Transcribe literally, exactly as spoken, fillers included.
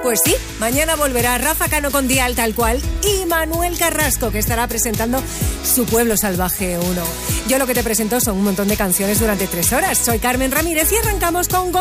Pues sí, mañana volverá Rafa Cano con Dial tal cual y Manuel Carrasco, que estará presentando su Pueblo Salvaje uno. Yo lo que te presento son un montón de canciones durante tres horas. Soy Carmen Ramírez y arrancamos con